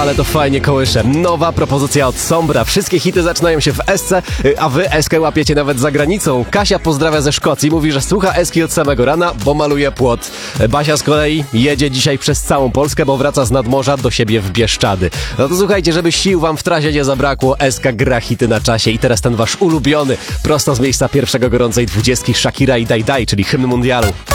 Ale to fajnie kołysze. Nowa propozycja od Sombra. Wszystkie hity zaczynają się w Esce, a wy Eskę łapiecie nawet za granicą. Kasia pozdrawia ze Szkocji. Mówi, że słucha Eski od samego rana, bo maluje płot. Basia z kolei jedzie dzisiaj przez całą Polskę, bo wraca z nadmorza do siebie w Bieszczady. No to słuchajcie, żeby sił wam w trasie nie zabrakło, Eska gra hity na czasie i teraz ten wasz ulubiony, prosto z miejsca pierwszego gorącej 20 Shakira i Daj Daj, czyli hymn mundialu.